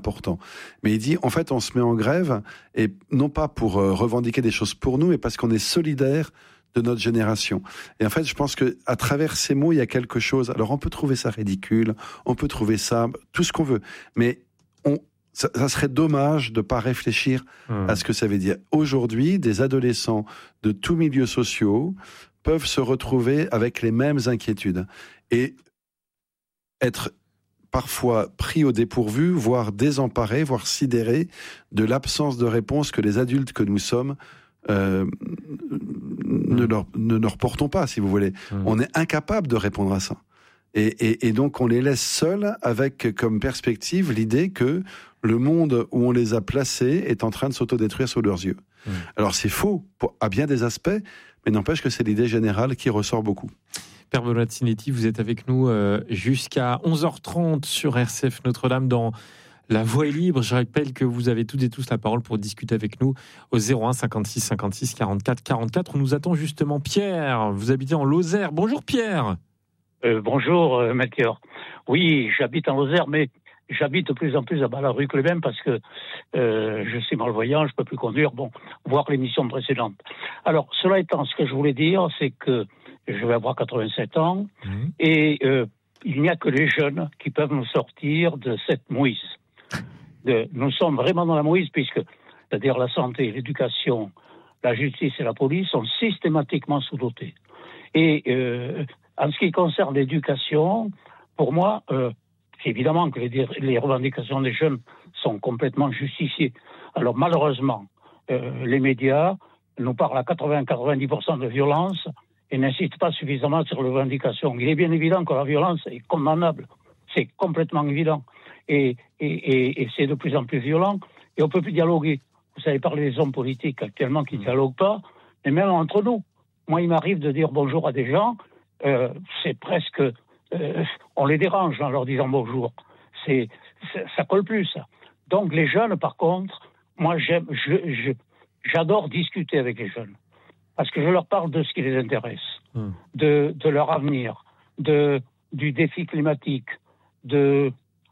important. Mais il dit, en fait, on se met en grève, et non pas pour revendiquer des choses pour nous, mais parce qu'on est solidaire de notre génération. Et en fait, je pense que à travers ces mots, il y a quelque chose. Alors, on peut trouver ça ridicule, on peut trouver ça tout ce qu'on veut, mais ça serait dommage de pas réfléchir à ce que ça veut dire. Aujourd'hui, des adolescents de tous milieux sociaux peuvent se retrouver avec les mêmes inquiétudes et être parfois pris au dépourvu, voire désemparés, voire sidérés de l'absence de réponse que les adultes que nous sommes ne leur portons pas, si vous voulez. On est incapable de répondre à ça. Et donc on les laisse seuls avec comme perspective l'idée que le monde où on les a placés est en train de s'autodétruire sous leurs yeux. Alors c'est faux à bien des aspects, mais n'empêche que c'est l'idée générale qui ressort beaucoup. Père Benoît de Sinetti, vous êtes avec nous jusqu'à 11h30 sur RCF Notre-Dame dans La Voix est libre. Je rappelle que vous avez toutes et tous la parole pour discuter avec nous au 01 56 56 44 44. On nous attend justement Pierre. Vous habitez en Lozère. Bonjour Pierre. Bonjour Melchior. Oui, j'habite en Lozère, mais j'habite de plus en plus à Bas-la-Rue Clébin parce que je suis malvoyant, je peux plus conduire. Bon, voir l'émission précédente. Alors, cela étant, ce que je voulais dire, c'est que je vais avoir 87 ans et il n'y a que les jeunes qui peuvent nous sortir de cette mouise. Nous sommes vraiment dans la mouise puisque, c'est-à-dire la santé, l'éducation, la justice et la police sont systématiquement sous-dotés. Et en ce qui concerne l'éducation, pour moi, c'est évidemment que les revendications des jeunes sont complètement justifiées. Alors malheureusement, les médias nous parlent à 80-90% de violence et n'insistent pas suffisamment sur les revendications. Il est bien évident que la violence est condamnable. C'est complètement évident. Et c'est de plus en plus violent. Et on ne peut plus dialoguer. Vous avez parlé des hommes politiques actuellement qui ne dialoguent pas, mais même entre nous. Moi, il m'arrive de dire bonjour à des gens, c'est presque... on les dérange en leur disant bonjour. Ça colle plus, ça. Donc les jeunes, par contre, moi, j'adore discuter avec les jeunes. Parce que je leur parle de ce qui les intéresse, de leur avenir, du défi climatique, de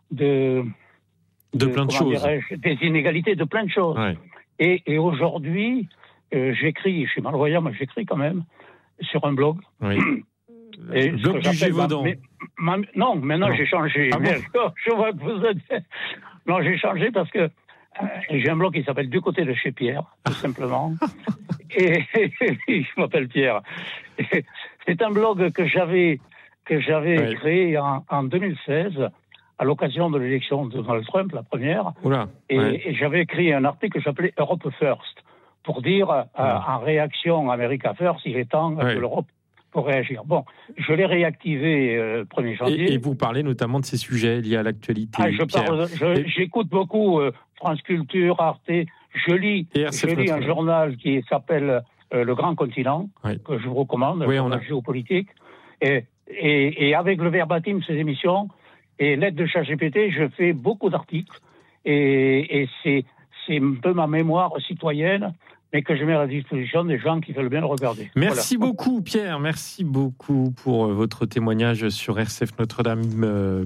plein de choses. Des inégalités, de plein de choses. Ouais. Et aujourd'hui, j'écris, je suis malvoyant, mais j'écris quand même, sur un blog. Oui. Et le blog du Gévaudan. Non, maintenant j'ai changé. Ah bon? Je vois que vous êtes... Non, j'ai changé parce que j'ai un blog qui s'appelle Du côté de chez Pierre, tout simplement. Et je m'appelle Pierre. Et c'est un blog que j'avais créé en 2016 à l'occasion de l'élection de Donald Trump, la première. Et j'avais écrit un article que j'appelais Europe First pour dire en réaction America First, il est temps que l'Europe pour réagir. Bon, je l'ai réactivé 1er janvier. Et vous parlez notamment de ces sujets liés à l'actualité. J'écoute beaucoup France Culture, Arte. Je lis un journal qui s'appelle Le Grand Continent, que je vous recommande, la géopolitique. Et avec le verbatim de ces émissions et l'aide de ChatGPT, je fais beaucoup d'articles. Et c'est un peu ma mémoire citoyenne, mais que je mets à la disposition des gens qui veulent bien le regarder. Merci beaucoup, Pierre. Merci beaucoup pour votre témoignage sur RCF Notre-Dame.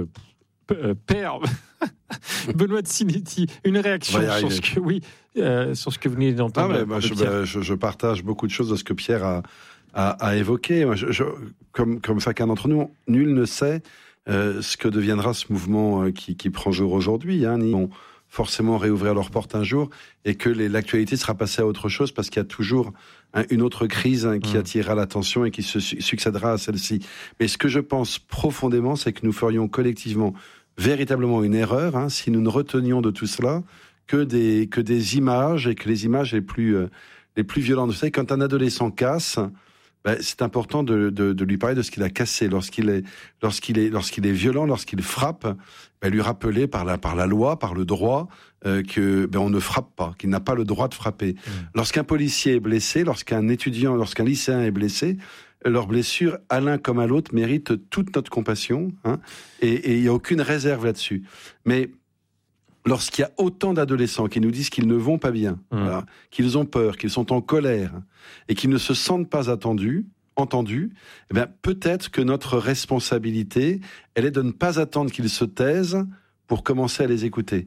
Père Benoît de Sinetti, une réaction sur ce que vous venez d'entendre. Je partage beaucoup de choses de ce que Pierre a évoqué. Comme chacun d'entre nous, nul ne sait ce que deviendra ce mouvement qui prend jour aujourd'hui. Ils vont forcément réouvrir leurs portes un jour et que l'actualité sera passée à autre chose parce qu'il y a toujours une autre crise qui attirera l'attention et qui se succédera à celle-ci. Mais ce que je pense profondément, c'est que nous ferions collectivement véritablement une erreur si nous ne retenions de tout cela que des images et que les images les plus violentes. Vous savez, quand un adolescent casse, c'est important de lui parler de ce qu'il a cassé. Lorsqu'il est violent, lorsqu'il frappe, lui rappeler par la loi, par le droit, que on ne frappe pas, qu'il n'a pas le droit de frapper. Lorsqu'un policier est blessé, lorsqu'un lycéen est blessé, leurs blessures, à l'un comme à l'autre, méritent toute notre compassion, et il n'y a aucune réserve là-dessus. Mais lorsqu'il y a autant d'adolescents qui nous disent qu'ils ne vont pas bien, qu'ils ont peur, qu'ils sont en colère, et qu'ils ne se sentent pas entendus, peut-être que notre responsabilité, elle est de ne pas attendre qu'ils se taisent pour commencer à les écouter.